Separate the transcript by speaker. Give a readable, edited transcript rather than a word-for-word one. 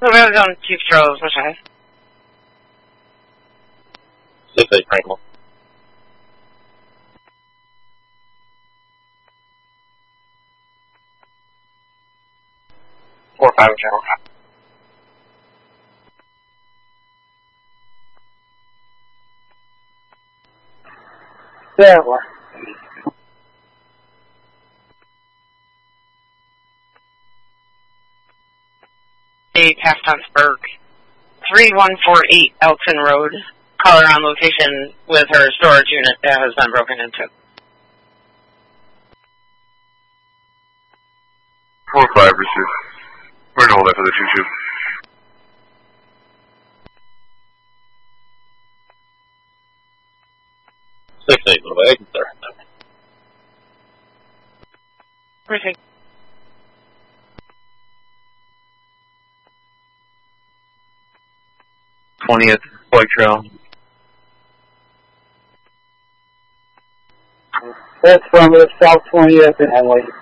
Speaker 1: We're on Chief Charles, what's that?
Speaker 2: 6-8 Franklin.
Speaker 3: Four, 5, General.
Speaker 4: There.
Speaker 1: Paftonsburg, 3148 Elton Road. Call her on location with her storage unit that has been broken into.
Speaker 3: 4-5, receive. We're gonna hold that for the 2-2.
Speaker 2: I can start.
Speaker 1: Perfect.
Speaker 3: th White Trail.
Speaker 4: That's from the South 20th and Henley.